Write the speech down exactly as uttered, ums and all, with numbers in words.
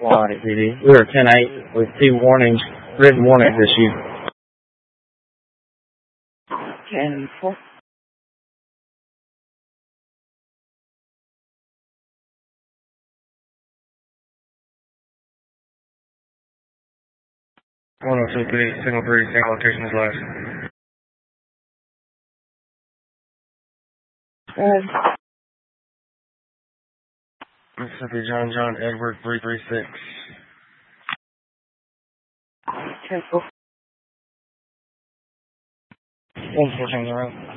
Alright, P D. We are ten eight with two warnings, written warnings issued. ten four. one oh two P D, signal three, same location as last. Good. Mississippi John John Edward three three six. ten four. one four change around.